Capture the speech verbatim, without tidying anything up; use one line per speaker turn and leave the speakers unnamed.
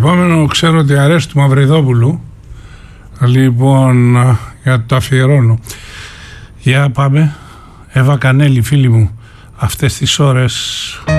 Επόμενο ξέρω ότι αρέσει του Μαυριδόπουλου. Λοιπόν, για το αφιερώνω. Για πάμε. Εύα Κανέλη, φίλοι μου, αυτές τις ώρες.